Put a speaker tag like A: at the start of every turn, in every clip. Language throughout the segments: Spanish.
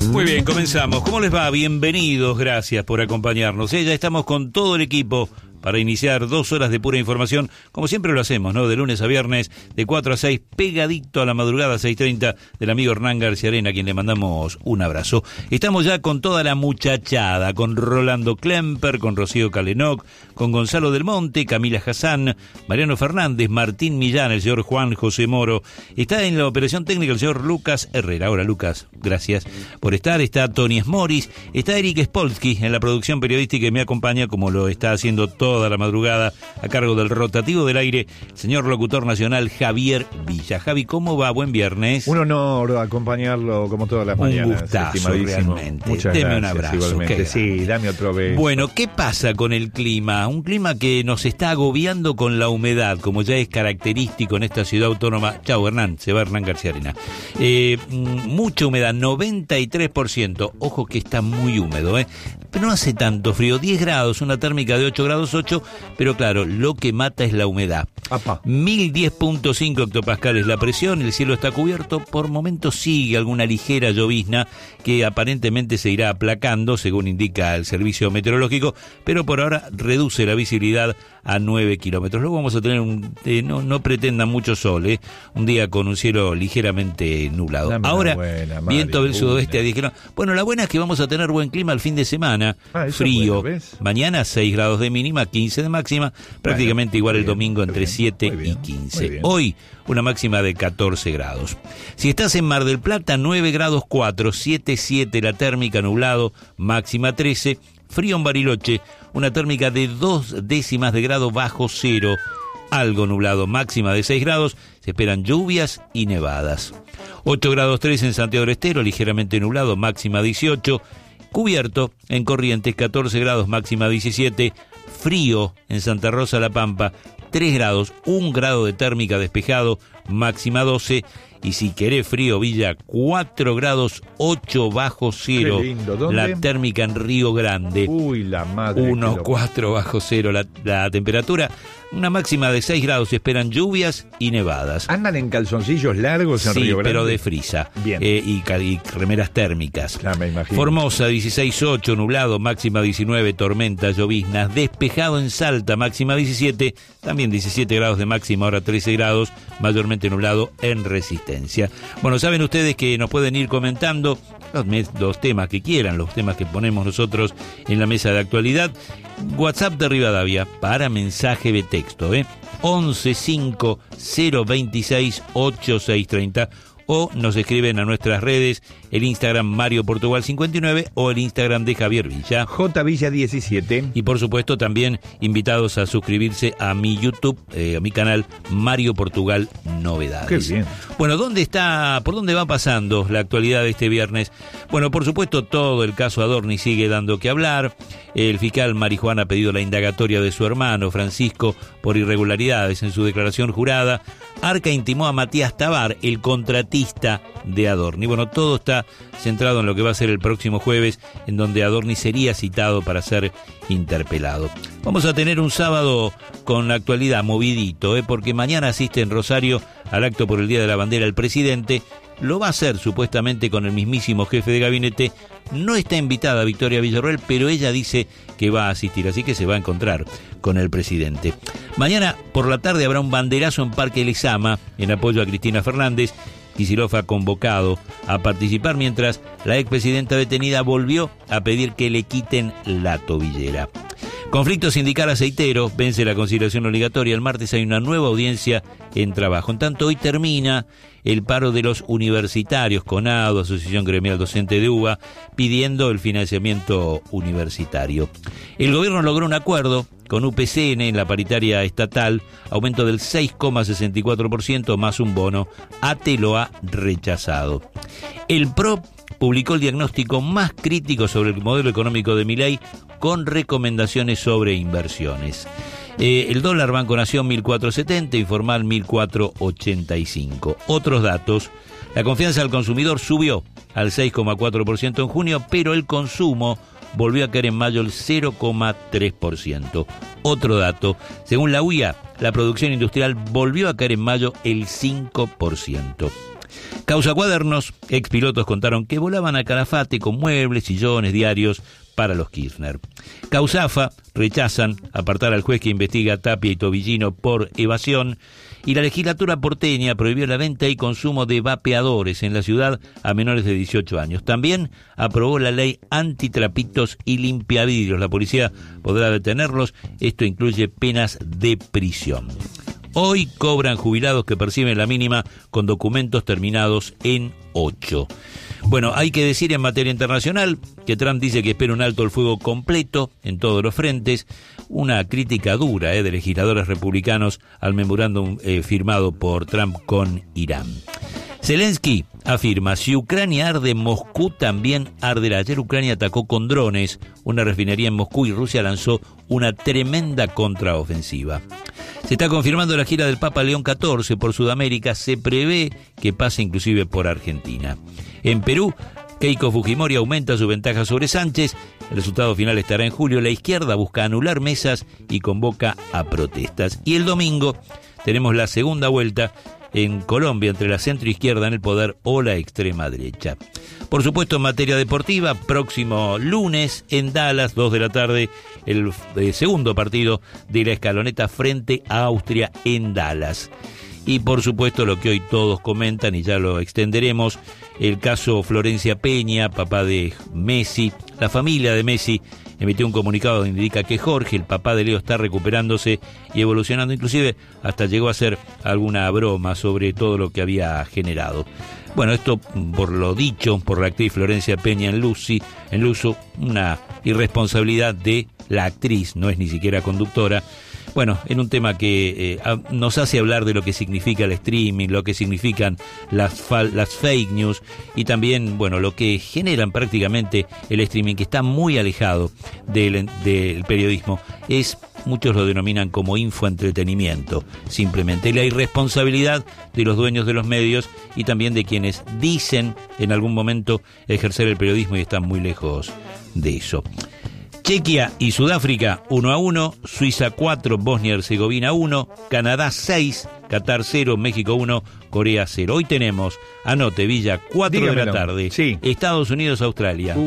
A: Muy bien, comenzamos. ¿Cómo les va? Bienvenidos, gracias por acompañarnos. Ya estamos con todo el equipo para iniciar 2 horas de pura información, como siempre lo hacemos, ¿no? De lunes a viernes, de 4 a 6, pegadito a la madrugada, 6:30, del amigo Hernán García Arena, a quien le mandamos un abrazo. Estamos ya con toda la muchachada, con Rolando Klemper, con Rocío Calenoc, con Gonzalo Del Monte, Camila Hassan, Mariano Fernández, Martín Millán, el señor Juan José Moro. Está en la operación técnica el señor Lucas Herrera. Ahora, Lucas, gracias por estar. Está Tony Smoris, está Eric Spolsky en la producción periodística que me acompaña, como lo está haciendo toda la madrugada, a cargo del rotativo del aire, el señor locutor nacional Javier Villa. Javi, ¿cómo va? Buen viernes.
B: Un honor acompañarlo como todas las mañanas.
A: Un gustazo, realmente.
B: Muchas
A: Deme
B: gracias,
A: un abrazo.
B: igualmente. Sí, dame otro beso.
A: Bueno, ¿qué pasa con el clima? Un clima que nos está agobiando con la humedad, como ya es característico en esta ciudad autónoma. Chau, Hernán, se va Hernán García Arena. Mucha humedad, 93%. Ojo que está muy húmedo, pero no hace tanto frío. 10 grados, una térmica de 8 grados 8, pero claro, lo que mata es la humedad. 1010.5 hectopascales la presión, el cielo está cubierto, por momentos sigue alguna ligera llovizna que aparentemente se irá aplacando, según indica el servicio meteorológico, pero por ahora reduce la visibilidad a 9 kilómetros. Luego vamos a tener no pretendan mucho sol, un día con un cielo ligeramente nublado. Ahora, viento del sudoeste a 10 kilómetros. Bueno, la buena es que vamos a tener buen clima el fin de semana, frío.
B: Bueno,
A: mañana 6 grados de mínima, 15 de máxima, prácticamente igual el domingo entre 7 y 15. Hoy una máxima de 14 grados. Si estás en Mar del Plata, 9 grados 4, 7 la térmica, nublado, máxima 13. Frío en Bariloche, una térmica de 2 décimas de grado bajo cero, algo nublado, máxima de 6 grados, se esperan lluvias y nevadas. 8 grados 3 en Santiago del Estero, ligeramente nublado, máxima 18. Cubierto en Corrientes, 14 grados, máxima 17. Frío en Santa Rosa La Pampa, 3 grados, 1 grado de térmica despejado, máxima 12. Y si querés frío, Villa, 4 grados 8 bajo cero.
B: Qué lindo. ¿Dónde?
A: La térmica en Río Grande.
B: Uy, la madre.
A: 1,4 bajo cero la temperatura. Una máxima de 6 grados, se esperan lluvias y nevadas.
B: ¿Andan en calzoncillos largos en Río Grande?
A: Sí, pero de frisa.
B: Bien.
A: Y remeras térmicas.
B: Me imagino.
A: Formosa, 16,8, nublado, máxima 19, tormentas, lloviznas. Despejado en Salta, máxima 17, también 17 grados de máxima, ahora 13 grados, mayormente nublado en Resistencia. Bueno, saben ustedes que nos pueden ir comentando los temas que quieran, los temas que ponemos nosotros en la mesa de actualidad. WhatsApp de Rivadavia para mensaje de texto, 11 026 8630, o nos escriben a nuestras redes, el Instagram Mario Portugal 59 o el Instagram de Javier Villa.
B: J Villa 17.
A: Y por supuesto también invitados a suscribirse a mi YouTube, a mi canal Mario Portugal Novedades.
B: Qué bien.
A: Bueno, ¿por dónde va pasando la actualidad de este viernes? Bueno, por supuesto todo el caso Adorni sigue dando que hablar. El fiscal Marijuana ha pedido la indagatoria de su hermano Francisco por irregularidades en su declaración jurada. Arca intimó a Matías Tabar, el contratista de Adorni. Bueno, todo está centrado en lo que va a ser el próximo jueves, en donde Adorni sería citado para ser interpelado. Vamos a tener un sábado con la actualidad movidito, porque mañana asiste en Rosario al acto por el Día de la Bandera el presidente. Lo va a hacer supuestamente con el mismísimo jefe de gabinete. No está invitada Victoria Villarroel, pero ella dice que va a asistir, así que se va a encontrar con el presidente. Mañana por la tarde habrá un banderazo en Parque Lezama en apoyo a Cristina Fernández. Kicillof ha convocado a participar, mientras la expresidenta detenida volvió a pedir que le quiten la tobillera. Conflicto sindical aceitero, vence la conciliación obligatoria. El martes hay una nueva audiencia en trabajo. En tanto, hoy termina el paro de los universitarios, CONADO, Asociación Gremial Docente de UBA, pidiendo el financiamiento universitario. El gobierno logró un acuerdo con UPCN en la paritaria estatal, aumento del 6,64% más un bono. ATE lo ha rechazado. El PRO publicó el diagnóstico más crítico sobre el modelo económico de Milei, con recomendaciones sobre inversiones. El dólar Banco Nación 1.470, informal 1.485. Otros datos: la confianza del consumidor subió al 6,4% en junio, pero el consumo volvió a caer en mayo el 0,3%. Otro dato: según la UIA, la producción industrial volvió a caer en mayo el 5%. Causa Cuadernos, expilotos contaron que volaban a Calafate con muebles, sillones, diarios para los Kirchner. Causafa, rechazan apartar al juez que investiga a Tapia y Tobillino por evasión. Y la legislatura porteña prohibió la venta y consumo de vapeadores en la ciudad a menores de 18 años. También aprobó la ley antitrapitos y limpiavidrios. La policía podrá detenerlos. Esto incluye penas de prisión. Hoy cobran jubilados que perciben la mínima con documentos terminados en 8. Bueno, hay que decir en materia internacional que Trump dice que espera un alto el fuego completo en todos los frentes, una crítica dura de legisladores republicanos al memorándum firmado por Trump con Irán. Zelensky afirma, si Ucrania arde, Moscú también arderá. Ayer Ucrania atacó con drones una refinería en Moscú y Rusia lanzó una tremenda contraofensiva. Se está confirmando la gira del Papa León XIV por Sudamérica, se prevé que pase inclusive por Argentina. En Perú, Keiko Fujimori aumenta su ventaja sobre Sánchez, el resultado final estará en julio. La izquierda busca anular mesas y convoca a protestas. Y el domingo tenemos la segunda vuelta en Colombia entre la centroizquierda en el poder o la extrema derecha. Por supuesto, en materia deportiva, próximo lunes en Dallas, 2 de la tarde, el segundo partido de la escaloneta frente a Austria en Dallas. Y por supuesto lo que hoy todos comentan, y ya lo extenderemos, el caso Florencia Peña, papá de Messi. La familia de Messi emitió un comunicado donde indica que Jorge, el papá de Leo, está recuperándose y evolucionando, inclusive hasta llegó a hacer alguna broma sobre todo lo que había generado. Bueno, esto por lo dicho por la actriz Florencia Peña en Luso, una irresponsabilidad de la actriz, no es ni siquiera conductora. Bueno, en un tema que nos hace hablar de lo que significa el streaming, lo que significan las fake news y también, bueno, lo que generan prácticamente el streaming, que está muy alejado del periodismo. Muchos lo denominan como infoentretenimiento, simplemente. La irresponsabilidad de los dueños de los medios y también de quienes dicen en algún momento ejercer el periodismo y están muy lejos de eso. Chequia y Sudáfrica 1-1, Suiza 4, Bosnia-Herzegovina 1, Canadá 6, Qatar 0, México 1, Corea 0. Hoy tenemos, anote Villa, 4 de la tarde, sí. Estados Unidos, Australia,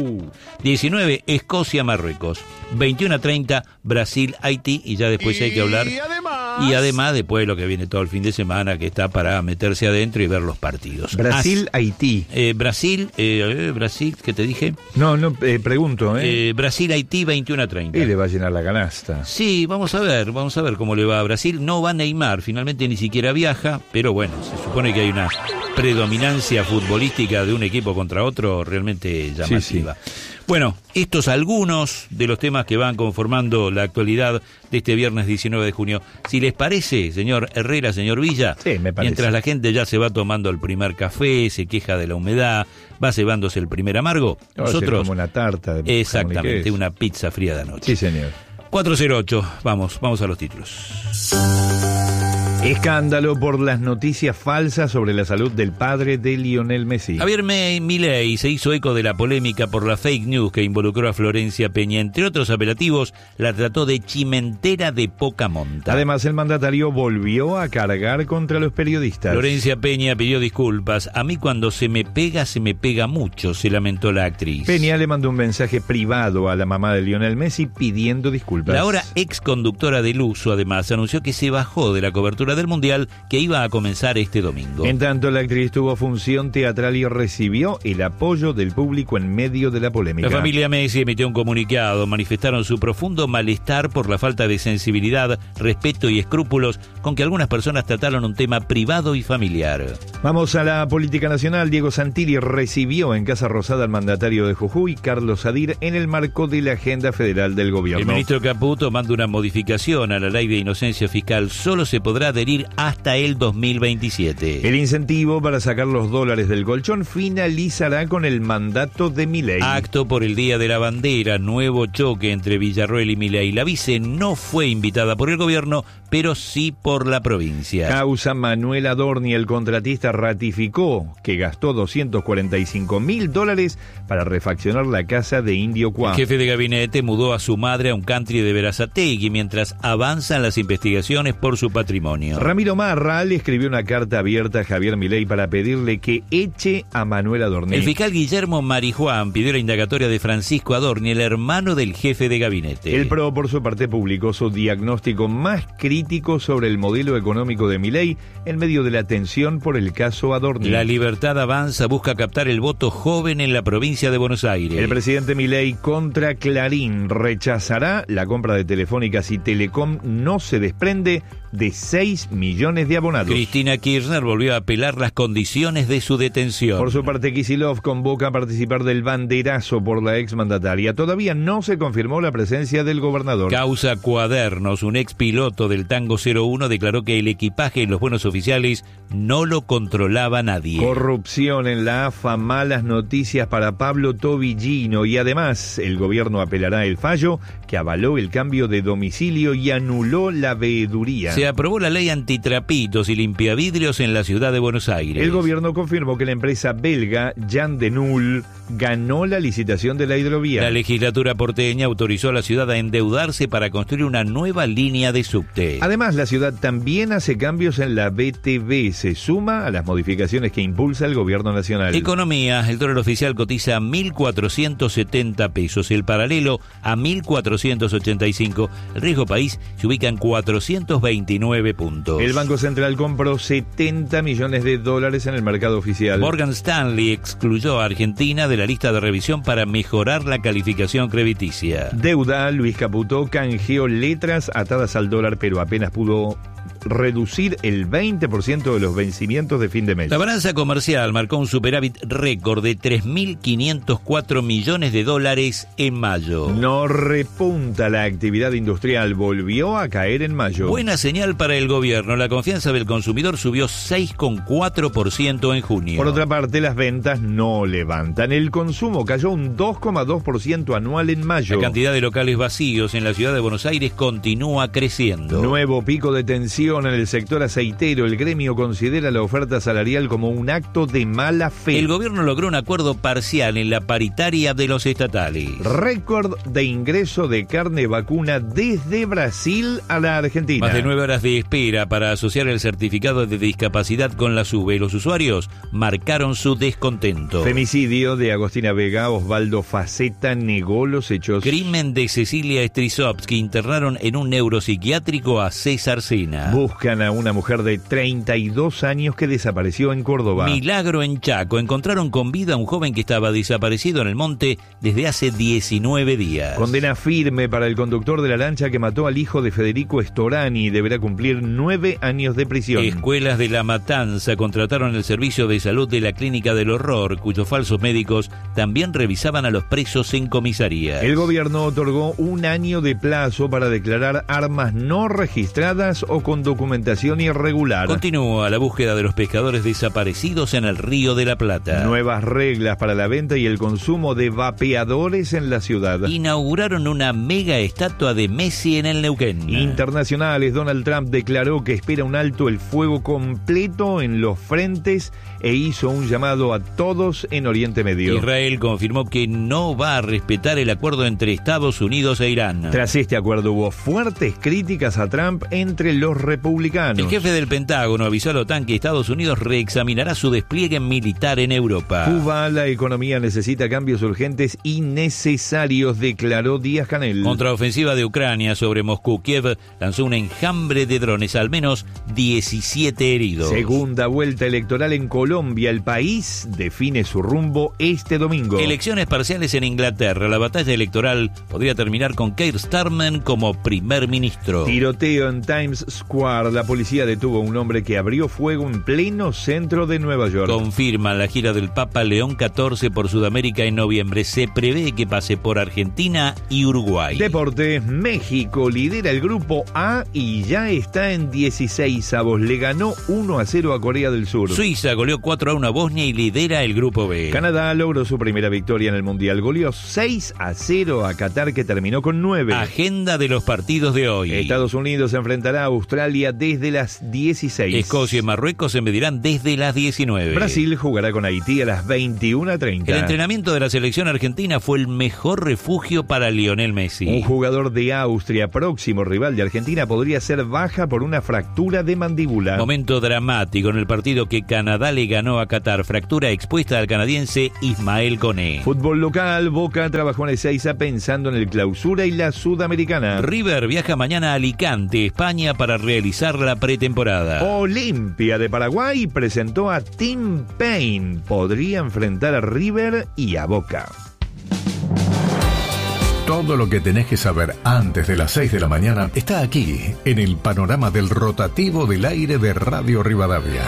A: 19, Escocia, Marruecos, 21:30, Brasil, Haití, y ya después hay que hablar. Y además, después lo que viene todo el fin de semana, que está para meterse adentro y ver los partidos.
B: Brasil, Haití.
A: Brasil, ¿qué te dije?
B: No, pregunto.
A: Brasil, Haití, 21:30.
B: Y le va a llenar la canasta.
A: Sí, vamos a ver cómo le va a Brasil. No va Neymar, finalmente ni siquiera viaja, pero bueno, se supone que hay una predominancia futbolística de un equipo contra otro realmente llamativa. Sí. Bueno, estos algunos de los temas que van conformando la actualidad de este viernes 19 de junio. Si les parece, señor Herrera, señor Villa,
B: sí, me parece.
A: Mientras la gente ya se va tomando el primer café, se queja de la humedad, va cebándose el primer amargo, nosotros
B: como una tarta.
A: Exactamente, una pizza fría de anoche.
B: Sí, señor.
A: 408, vamos a los títulos.
B: Escándalo por las noticias falsas sobre la salud del padre de Lionel Messi.
A: Javier Milei se hizo eco de la polémica por la fake news que involucró a Florencia Peña. Entre otros apelativos, la trató de chimentera de poca monta.
B: Además, el mandatario volvió a cargar contra los periodistas.
A: Florencia Peña pidió disculpas. A mí cuando se me pega mucho, se lamentó la actriz.
B: Peña le mandó un mensaje privado a la mamá de Lionel Messi pidiendo disculpas.
A: La ahora ex conductora de Luso, además, anunció que se bajó de la cobertura del Mundial que iba a comenzar este domingo.
B: En tanto, la actriz tuvo función teatral y recibió el apoyo del público en medio de la polémica.
A: La familia Messi emitió un comunicado, manifestaron su profundo malestar por la falta de sensibilidad, respeto y escrúpulos con que algunas personas trataron un tema privado y familiar.
B: Vamos a la política nacional. Diego Santilli recibió en Casa Rosada al mandatario de Jujuy, Carlos Sadir, en el marco de la agenda federal del gobierno.
A: El ministro Caputo manda una modificación a la ley de inocencia fiscal. Solo se podrá adherir hasta el 2027.
B: El incentivo para sacar los dólares del colchón finalizará con el mandato de Milei.
A: Acto por el Día de la Bandera, nuevo choque entre Villarroel y Milei. La vice no fue invitada por el gobierno, pero sí por la provincia.
B: Causa Manuel Adorni, el contratista, ratificó que gastó $245.000 para refaccionar la casa de Indio Cuá.
A: El jefe de gabinete mudó a su madre a un country de Berazategui mientras avanzan las investigaciones por su patrimonio. junio.
B: Ramiro Marra le escribió una carta abierta a Javier Milei para pedirle que eche a Manuel Adorni.
A: El fiscal Guillermo Marijuán pidió la indagatoria de Francisco Adorni, el hermano del jefe de gabinete.
B: El PRO, por su parte, publicó su diagnóstico más crítico sobre el modelo económico de Milei en medio de la tensión por el caso Adorni.
A: La Libertad Avanza busca captar el voto joven en la provincia de Buenos Aires.
B: El presidente Milei contra Clarín rechazará la compra de Telefónica si Telecom no se desprende de 6 millones de abonados.
A: Cristina Kirchner volvió a apelar las condiciones de su detención.
B: Por su parte, Kicillof convoca a participar del banderazo por la exmandataria. Todavía no se confirmó la presencia del gobernador.
A: Causa Cuadernos, un expiloto del Tango 01 declaró que el equipaje y los vuelos oficiales no lo controlaba nadie.
B: Corrupción en la AFA, malas noticias para Pablo Tobillino y además el gobierno apelará el fallo que avaló el cambio de domicilio y anuló la veeduría.
A: Se aprobó la ley antitrapitos y limpiavidrios en la ciudad de Buenos Aires.
B: El gobierno confirmó que la empresa belga Jan de Null ganó la licitación de la hidrovía.
A: La legislatura porteña autorizó a la ciudad a endeudarse para construir una nueva línea de subte.
B: Además, la ciudad también hace cambios en la BTV. Se suma a las modificaciones que impulsa el gobierno nacional.
A: Economía, el dólar oficial cotiza a 1.470 pesos, el paralelo a 1.485. El riesgo país se ubica en 429 puntos.
B: El Banco Central compró $70 millones en el mercado oficial.
A: Morgan Stanley excluyó a Argentina de la lista de revisión para mejorar la calificación crediticia.
B: Deuda, Luis Caputo canjeó letras atadas al dólar, pero apenas pudo reducir el 20% de los vencimientos de fin de mes.
A: La balanza comercial marcó un superávit récord de $3.504 millones en mayo.
B: No repunta la actividad industrial, volvió a caer en mayo.
A: Buena señal para el gobierno, la confianza del consumidor subió 6,4% en junio.
B: Por otra parte, las ventas no levantan. El consumo cayó un 2,2% anual en mayo.
A: La cantidad de locales vacíos en la ciudad de Buenos Aires continúa creciendo.
B: Nuevo pico de tensión en el sector aceitero. El gremio considera la oferta salarial como un acto de mala fe.
A: El gobierno logró un acuerdo parcial en la paritaria de los estatales.
B: Récord de ingreso de carne vacuna desde Brasil a la Argentina.
A: Más de 9 horas de espera para asociar el certificado de discapacidad con la SUBE. Los usuarios marcaron su descontento.
B: Femicidio de Agostina Vega. Osvaldo Faceta negó los hechos.
A: Crimen de Cecilia Strisovsky. Internaron en un neuropsiquiátrico a César Sena.
B: Buscan a una mujer de 32 años que desapareció en Córdoba.
A: Milagro en Chaco. Encontraron con vida a un joven que estaba desaparecido en el monte desde hace 19 días.
B: Condena firme para el conductor de la lancha que mató al hijo de Federico Storani. Deberá cumplir 9 años de prisión.
A: Escuelas de La Matanza contrataron el servicio de salud de la Clínica del Horror, cuyos falsos médicos también revisaban a los presos en comisaría.
B: El gobierno otorgó un año de plazo para declarar armas no registradas o con documentación irregular.
A: Continúa la búsqueda de los pescadores desaparecidos en el Río de la Plata.
B: Nuevas reglas para la venta y el consumo de vapeadores en la ciudad.
A: Inauguraron una mega estatua de Messi en el Neuquén.
B: Internacionales, Donald Trump declaró que espera un alto el fuego completo en los frentes e hizo un llamado a todos en Oriente Medio.
A: Israel confirmó que no va a respetar el acuerdo entre Estados Unidos e Irán.
B: Tras este acuerdo hubo fuertes críticas a Trump entre los republicanos.
A: El jefe del Pentágono avisó a la OTAN que Estados Unidos reexaminará su despliegue militar en Europa.
B: Cuba, la economía necesita cambios urgentes y necesarios, declaró Díaz-Canel.
A: Contraofensiva de Ucrania sobre Moscú. Kiev lanzó un enjambre de drones, al menos 17 heridos.
B: Segunda vuelta electoral en Colombia. El país define su rumbo este domingo.
A: Elecciones parciales en Inglaterra. La batalla electoral podría terminar con Keir Starmer como primer ministro.
B: Tiroteo en Times Square. La policía detuvo a un hombre que abrió fuego en pleno centro de Nueva York.
A: Confirman la gira del Papa León XIV por Sudamérica en noviembre. Se prevé que pase por Argentina y Uruguay.
B: Deportes. México lidera el grupo A y ya está en 16avos. Le ganó 1-0 a Corea del Sur.
A: Suiza goleó 4-1 a Bosnia y lidera el grupo B.
B: Canadá logró su primera victoria en el Mundial. Goleó 6-0 a Qatar, que terminó con 9.
A: Agenda de los partidos de hoy.
B: Estados Unidos se enfrentará a Australia Italia desde las 16.
A: Escocia y Marruecos se medirán desde las 19.
B: Brasil jugará con Haití a las 21:30.
A: El entrenamiento de la selección argentina fue el mejor refugio para Lionel Messi.
B: Un jugador de Austria, próximo rival de Argentina, podría ser baja por una fractura de mandíbula.
A: Momento dramático en el partido que Canadá le ganó a Qatar. Fractura expuesta al canadiense Ismael Koné.
B: Fútbol local, Boca trabajó en Ezeiza pensando en el Clausura y la Sudamericana.
A: River viaja mañana a Alicante, España, para realizar la pretemporada.
B: Olimpia de Paraguay presentó a Tim Payne. Podría enfrentar a River y a Boca.
C: Todo lo que tenés que saber antes de las 6 de la mañana está aquí, en el panorama del rotativo del aire de Radio Rivadavia.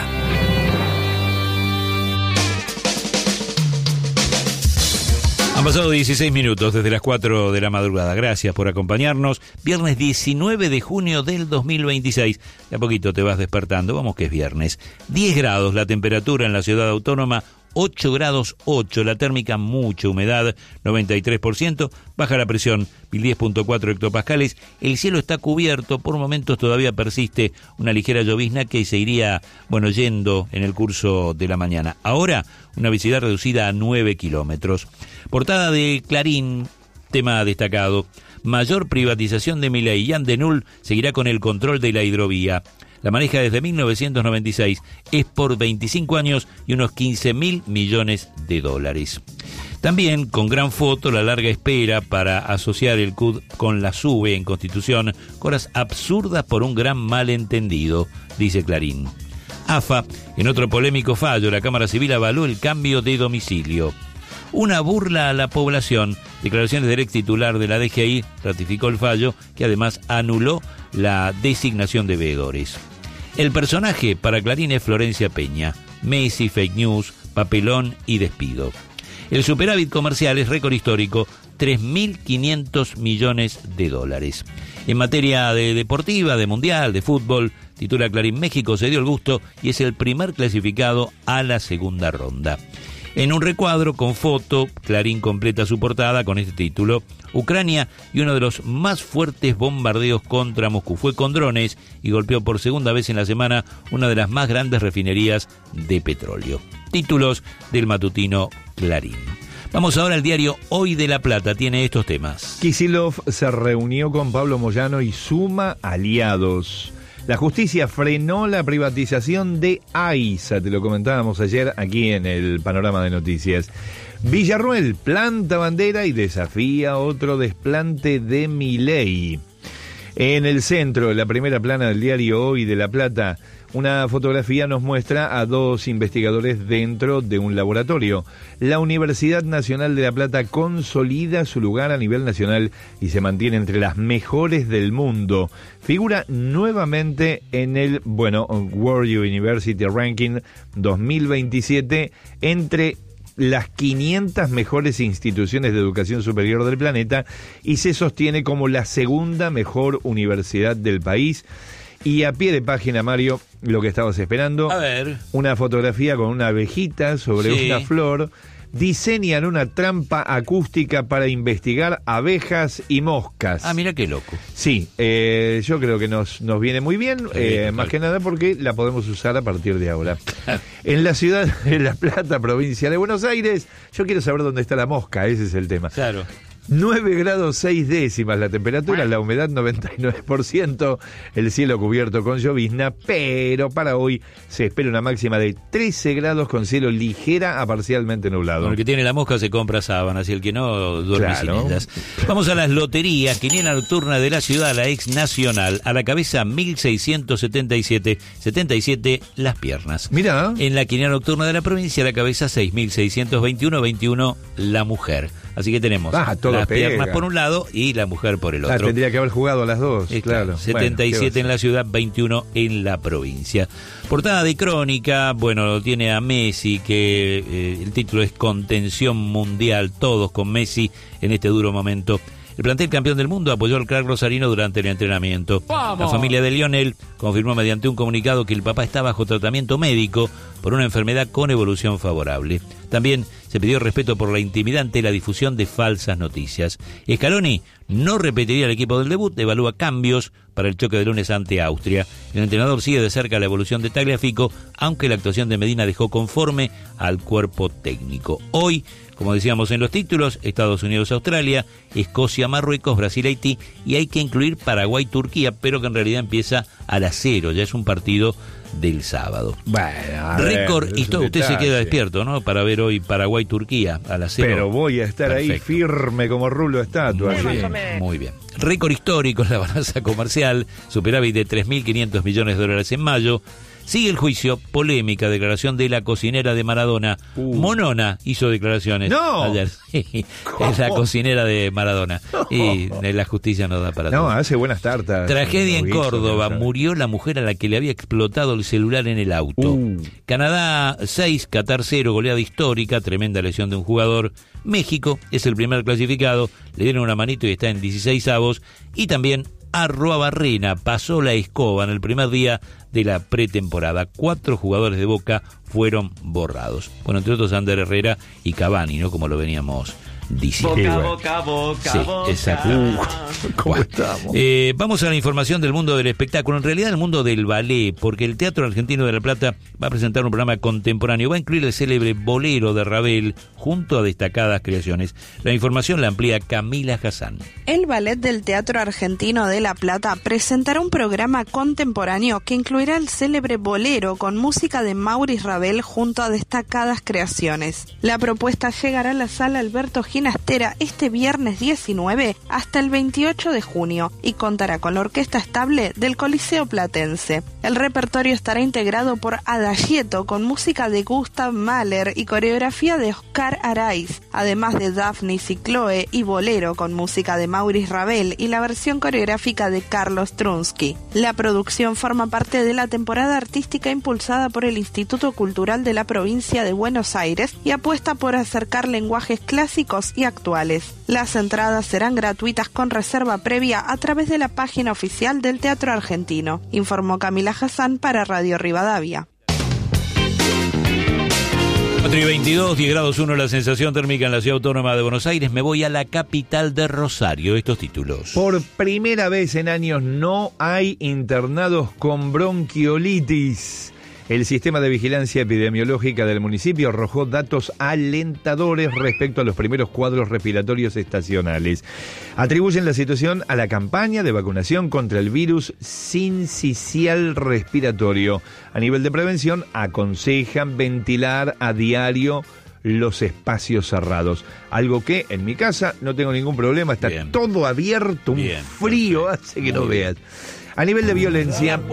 A: Han pasado 16 minutos desde las 4 de la madrugada. Gracias por acompañarnos. Viernes 19 de junio del 2026. De a poquito te vas despertando. Vamos que es viernes. 10 grados la temperatura en la ciudad autónoma. 8 grados 8, la térmica, mucha humedad, 93%, baja la presión, 10.4 hectopascales, el cielo está cubierto, por momentos todavía persiste una ligera llovizna que se iría, yendo en el curso de la mañana. Ahora, una visibilidad reducida a 9 kilómetros. Portada de Clarín, tema destacado, mayor privatización de Milei. Jan de Null seguirá con el control de la hidrovía. La maneja desde 1996, es por 25 años y unos 15.000 millones de dólares. También, con gran foto, la larga espera para asociar el CUD con la SUBE en Constitución, horas absurdas por un gran malentendido, dice Clarín. AFA, en otro polémico fallo, la Cámara Civil avaló el cambio de domicilio. Una burla a la población. Declaraciones del ex titular de la DGI ratificó el fallo, que además anuló la designación de veedores. El personaje para Clarín es Florencia Peña. Messi, fake news, papelón y despido. El superávit comercial es récord histórico, 3.500 millones de dólares. En materia de deportiva, de mundial, de fútbol, titula Clarín, México se dio el gusto y es el primer clasificado a la segunda ronda. En un recuadro con foto, Clarín completa su portada con este título: Ucrania y uno de los más fuertes bombardeos contra Moscú. Fue con drones y golpeó por segunda vez en la semana una de las más grandes refinerías de petróleo. Títulos del matutino Clarín. Vamos ahora al diario Hoy de La Plata, tiene estos temas.
B: Kicillof se reunió con Pablo Moyano y suma aliados. La justicia frenó la privatización de AISA, te lo comentábamos ayer aquí en el panorama de noticias. Villarruel planta bandera y desafía otro desplante de Milei. En el centro, de la primera plana del diario Hoy de La Plata, una fotografía nos muestra a dos investigadores dentro de un laboratorio. La Universidad Nacional de La Plata consolida su lugar a nivel nacional y se mantiene entre las mejores del mundo. Figura nuevamente en el, World University Ranking 2027 entre las 500 mejores instituciones de educación superior del planeta y se sostiene como la segunda mejor universidad del país. Y a pie de página, Mario, lo que estabas esperando.
A: A ver.
B: Una fotografía con una abejita sobre una flor. Diseñan una trampa acústica para investigar abejas y moscas.
A: Ah, mira qué loco.
B: Sí, yo creo que nos viene muy bien, más que nada porque la podemos usar a partir de ahora. En la ciudad de La Plata, provincia de Buenos Aires, yo quiero saber dónde está la mosca, ese es el tema.
A: Claro.
B: 9 grados 6 décimas la temperatura, la humedad 99%, el cielo cubierto con llovizna, pero para hoy se espera una máxima de 13 grados con cielo ligera a parcialmente nublado.
A: Bueno, el que tiene la mosca se compra sábanas y el que no duerme sin ellas. Vamos a las loterías. Quiniela nocturna de la ciudad, la ex nacional, a la cabeza 1677, 77 las piernas.
B: Mira.
A: En la quiniela nocturna de la provincia, a la cabeza 6621, 21 la mujer. Así que tenemos las piernas por un lado y la mujer por el otro.
B: Tendría que haber jugado a las dos, claro.
A: 77 en la ciudad, 21 en la provincia. Portada de Crónica, tiene a Messi, que el título es Contención Mundial, todos con Messi en este duro momento. El plantel campeón del mundo apoyó al crack rosarino durante el entrenamiento. La familia de Lionel confirmó mediante un comunicado que el papá está bajo tratamiento médico por una enfermedad con evolución favorable. También se pidió respeto por la intimidad ante la difusión de falsas noticias. Scaloni no repetiría el equipo del debut, evalúa cambios para el choque de lunes ante Austria. El entrenador sigue de cerca la evolución de Tagliafico, aunque la actuación de Medina dejó conforme al cuerpo técnico. Hoy, como decíamos en los títulos, Estados Unidos-Australia, Escocia-Marruecos, Brasil-Haití, y hay que incluir Paraguay-Turquía, pero que en realidad empieza a las 0, ya es un partido del sábado.
B: Bueno,
A: récord histórico. Usted se queda despierto, ¿no? Para ver hoy Paraguay-Turquía a las 0.
B: Pero voy a estar
A: Perfecto.
B: ahí firme como rulo estatua.
A: Muy bien. Récord histórico en la balanza comercial, superávit de $3.500 millones en mayo. Sigue el juicio, polémica, declaración de la cocinera de Maradona. Monona hizo declaraciones
B: ¡No!
A: ayer. Es la cocinera de Maradona. Y la justicia no da para todo.
B: No, hace buenas tartas.
A: Tragedia en
B: Guiso,
A: Córdoba.
B: ¿no?
A: Murió la mujer a la que le había explotado el celular en el auto. Canadá 6, Qatar 0, goleada histórica, tremenda lesión de un jugador. México es el primer clasificado, le dieron una manito y está en 16avos. Y también Arruabarrena pasó la escoba en el primer día de la pretemporada. 4 jugadores de Boca fueron borrados. Bueno, entre otros Ander Herrera y Cavani, ¿no? Como lo veníamos diciendo.
D: Boca,
A: Sí, exacto.
B: ¿Cómo
A: Bueno,
B: estamos?
A: vamos a la información del mundo del espectáculo, en realidad el mundo del ballet, porque el Teatro Argentino de La Plata va a presentar un programa contemporáneo, va a incluir el célebre Bolero de Ravel junto a destacadas creaciones. La información la amplía Camila Hassan.
E: El Ballet del Teatro Argentino de La Plata presentará un programa contemporáneo que incluirá el célebre Bolero con música de Maurice Ravel junto a destacadas creaciones. La propuesta llegará a la sala Alberto Ginastera este viernes 19 hasta el 28 de junio y contará con la orquesta estable del Coliseo Platense. El repertorio estará integrado por Adagietto con música de Gustav Mahler y coreografía de Oscar Araiz, además de Daphnis y Chloe y Bolero con música de Maurice Ravel y la versión coreográfica de Carlos Strunsky. La producción forma parte de la temporada artística impulsada por el Instituto Cultural de la Provincia de Buenos Aires y apuesta por acercar lenguajes clásicos y actuales. Las entradas serán gratuitas con reserva previa a través de la página oficial del Teatro Argentino, informó Camila Hassan para Radio Rivadavia.
A: 4:22, 10 grados 1 la sensación térmica en la Ciudad Autónoma de Buenos Aires. Me voy a la capital de Rosario. Estos títulos.
B: Por primera vez en años no hay internados con bronquiolitis. El sistema de vigilancia epidemiológica del municipio arrojó datos alentadores respecto a los primeros cuadros respiratorios estacionales. Atribuyen la situación a la campaña de vacunación contra el virus sincicial respiratorio. A nivel de prevención, aconsejan ventilar a diario los espacios cerrados. Algo que en mi casa no tengo ningún problema, está
A: Bien.
B: todo abierto, un
A: Bien,
B: frío hace que no veas. A nivel de violencia,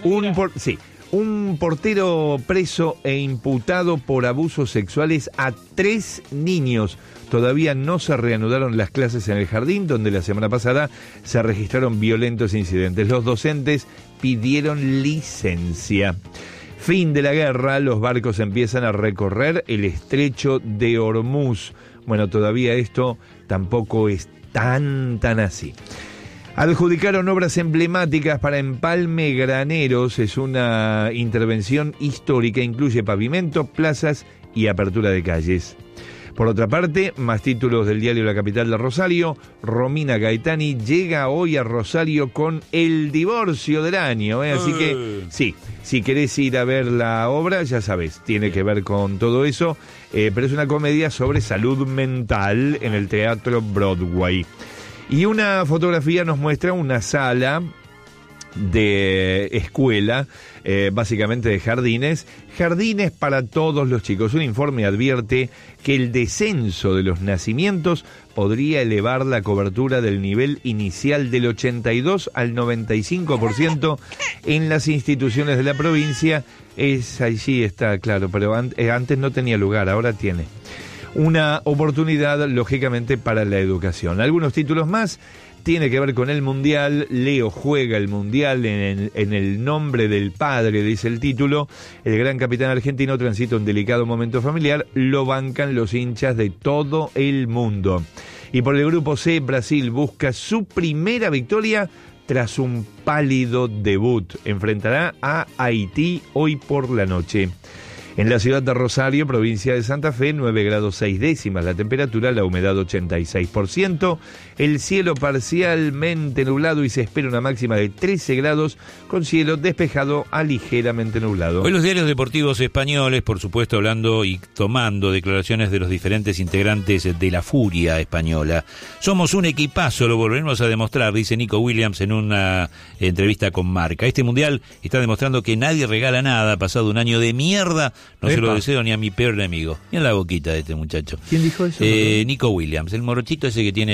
B: un portero preso e imputado por abusos sexuales a 3 niños. Todavía no se reanudaron las clases en el jardín, donde la semana pasada se registraron violentos incidentes. Los docentes pidieron licencia. Fin de la guerra, los barcos empiezan a recorrer el estrecho de Hormuz. Bueno, todavía esto tampoco es tan así. Adjudicaron obras emblemáticas para Empalme Graneros. Es una intervención histórica, incluye pavimento, plazas y apertura de calles. Por otra parte, más títulos del diario La Capital de Rosario. Romina Gaetani llega hoy a Rosario con el divorcio del año. Así que, sí, si querés ir a ver la obra, ya sabes, tiene que ver con todo eso. Pero es una comedia sobre salud mental en el Teatro Broadway. Y una fotografía nos muestra una sala de escuela, básicamente de jardines para todos los chicos. Un informe advierte que el descenso de los nacimientos podría elevar la cobertura del nivel inicial del 82 al 95% en las instituciones de la provincia. Allí está claro, pero antes no tenía lugar, ahora tiene. Una oportunidad, lógicamente, para la educación. Algunos títulos más tiene que ver con el Mundial. Leo juega el Mundial en el nombre del padre, dice el título. El gran capitán argentino transita un delicado momento familiar. Lo bancan los hinchas de todo el mundo. Y por el grupo C, Brasil busca su primera victoria tras un pálido debut. Enfrentará a Haití hoy por la noche. En la ciudad de Rosario, provincia de Santa Fe, 9 grados 6 décimas la temperatura, la humedad 86%, el cielo parcialmente nublado y se espera una máxima de 13 grados con cielo despejado a ligeramente nublado.
A: Hoy los diarios deportivos españoles, por supuesto, hablando y tomando declaraciones de los diferentes integrantes de la furia española. Somos un equipazo, lo volveremos a demostrar, dice Nico Williams en una entrevista con Marca. Este mundial está demostrando que nadie regala nada, pasado un año de mierda. No se lo deseo ni a mi peor enemigo. Ni a la boquita de este muchacho.
B: ¿Quién dijo eso?
A: Nico Williams, el morochito ese que tiene